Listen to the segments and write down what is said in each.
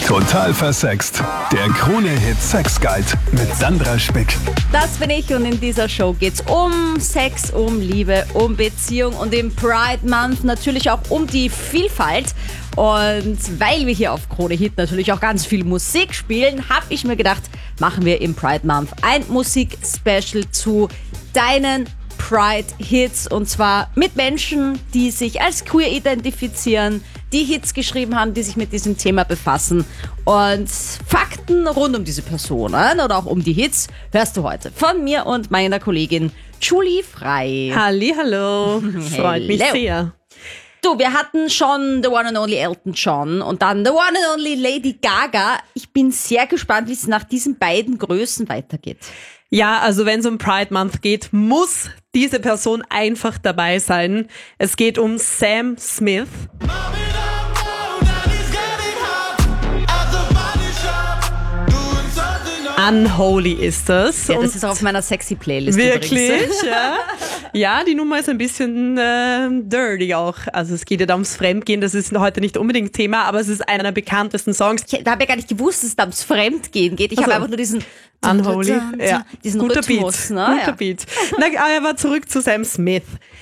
Total versext. Der Krone-Hit Sex Guide mit Sandra Spick. Das bin ich und in dieser Show geht's um Sex, um Liebe, um Beziehung und im Pride Month natürlich auch um die Vielfalt. Und weil wir hier auf Krone Hit natürlich auch ganz viel Musik spielen, habe ich mir gedacht, machen wir im Pride Month ein Musik-Special zu deinen Pride-Hits, und zwar mit Menschen, die sich als queer identifizieren, die Hits geschrieben haben, die sich mit diesem Thema befassen. Und Fakten rund um diese Personen oder auch um die Hits hörst du heute von mir und meiner Kollegin Julie Frei. Hallihallo, freut mich sehr. Du, wir hatten schon The One and Only Elton John und dann The One and Only Lady Gaga. Ich bin sehr gespannt, wie es nach diesen beiden Größen weitergeht. Ja, also wenn es um Pride Month geht, muss diese Person einfach dabei sein. Es geht um Sam Smith. Unholy ist das. Ja, das ist auch auf meiner sexy Playlist. Wirklich, übrigens. ja. Ja, die Nummer ist ein bisschen dirty auch. Also es geht ja da ums Fremdgehen, das ist heute nicht unbedingt Thema, aber es ist einer der bekanntesten Songs. Da habe ich gar nicht gewusst, dass es da ums Fremdgehen geht. Ich habe einfach nur diesen Unholy, ja. diesen Guter Rhythmus. Beat, guter Beat. Na, aber zurück zu Sam Smith.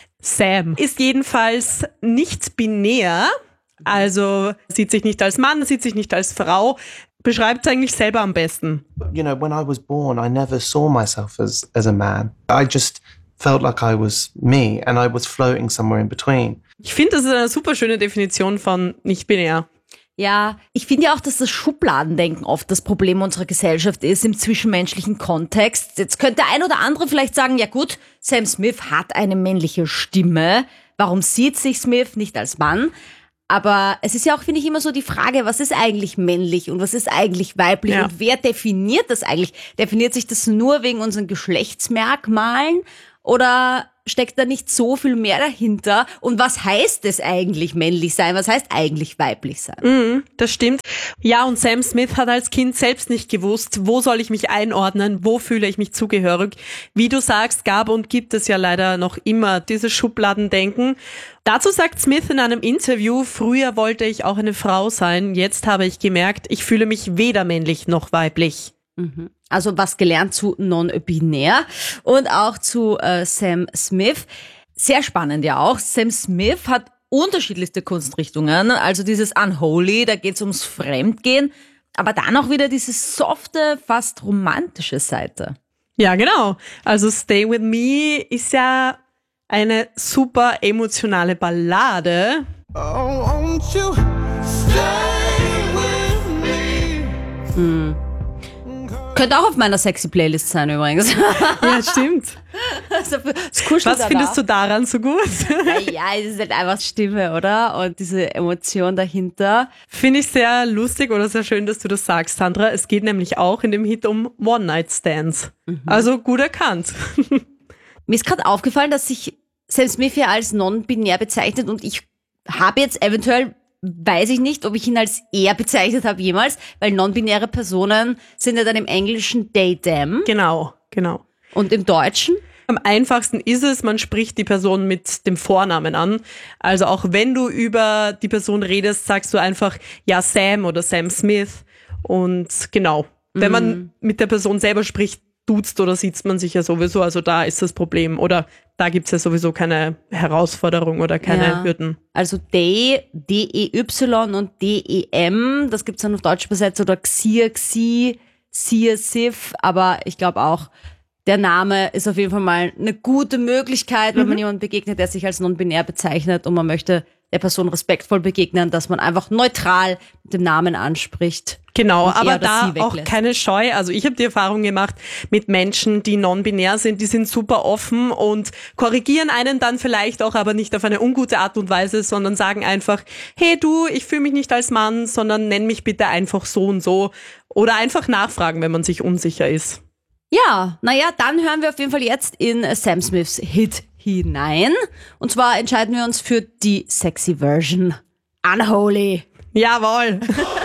Sam ist jedenfalls nicht binär, also sieht sich nicht als Mann, sieht sich nicht als Frau, beschreibt es eigentlich selber am besten. You know, when I was born, I never saw myself as a man. I just felt like I was me and I was floating somewhere in between. Ich finde, das ist eine super schöne Definition von nicht binär. Ja, ich finde ja auch, dass das Schubladendenken oft das Problem unserer Gesellschaft ist im zwischenmenschlichen Kontext. Jetzt könnte der ein oder andere vielleicht sagen, ja gut, Sam Smith hat eine männliche Stimme. Warum sieht sich Smith nicht als Mann? Aber es ist ja auch, finde ich, immer so die Frage, was ist eigentlich männlich und was ist eigentlich weiblich und wer definiert das eigentlich? Definiert sich das nur wegen unseren Geschlechtsmerkmalen oder steckt da nicht so viel mehr dahinter? Und was heißt es eigentlich männlich sein? Was heißt eigentlich weiblich sein? Das stimmt. Ja, und Sam Smith hat als Kind selbst nicht gewusst, wo soll ich mich einordnen, wo fühle ich mich zugehörig. Wie du sagst, gab und gibt es ja leider noch immer dieses Schubladendenken. Dazu sagt Smith in einem Interview, früher wollte ich auch eine Frau sein, jetzt habe ich gemerkt, ich fühle mich weder männlich noch weiblich. Also was gelernt zu non-binär und auch zu Sam Smith. Sehr spannend ja auch. Sam Smith hat unterschiedlichste Kunstrichtungen. Also dieses Unholy, da geht es ums Fremdgehen. Aber dann auch wieder diese softe, fast romantische Seite. Ja, genau. Also Stay With Me ist ja eine super emotionale Ballade. Oh, won't you stay with me? Könnte auch auf meiner sexy Playlist sein übrigens. Ja, stimmt. Also, das kuschelt Was findest du daran so gut? Ja, es ist halt einfach Stimme, oder? Und diese Emotion dahinter. Finde ich sehr lustig oder sehr schön, dass du das sagst, Sandra. Es geht nämlich auch in dem Hit um One-Night-Stands. Also gut erkannt. Mir ist gerade aufgefallen, dass sich Sam Smith ja als non-binär bezeichnet und ich habe jetzt eventuell, weiß ich nicht, ob ich ihn als er bezeichnet habe jemals, weil non-binäre Personen sind ja dann im Englischen they, them. Genau. Und im Deutschen? Am einfachsten ist es, man spricht die Person mit dem Vornamen an. Also auch wenn du über die Person redest, sagst du einfach, ja, Sam oder Sam Smith. Und genau, wenn man mit der Person selber spricht, duzt oder sieht man sich ja sowieso. Also da ist das Problem. Oder da gibt's ja sowieso keine Herausforderung oder keine Hürden. Also they, D-E-Y und D-E-M, das gibt's dann auf Deutsch übersetzt, oder Xir, Xi, Sir, Sif, aber ich glaube auch, der Name ist auf jeden Fall mal eine gute Möglichkeit, wenn man jemandem begegnet, der sich als non-binär bezeichnet und man möchte der Person respektvoll begegnen, dass man einfach neutral mit dem Namen anspricht. Genau, und aber da auch keine Scheu. Also ich habe die Erfahrung gemacht mit Menschen, die non-binär sind, die sind super offen und korrigieren einen dann vielleicht auch, aber nicht auf eine ungute Art und Weise, sondern sagen einfach, hey du, ich fühle mich nicht als Mann, sondern nenn mich bitte einfach so und so. Oder einfach nachfragen, wenn man sich unsicher ist. Ja, naja, dann hören wir auf jeden Fall jetzt in Sam Smiths Hit hinein. Und zwar entscheiden wir uns für die sexy Version. Unholy. Jawohl.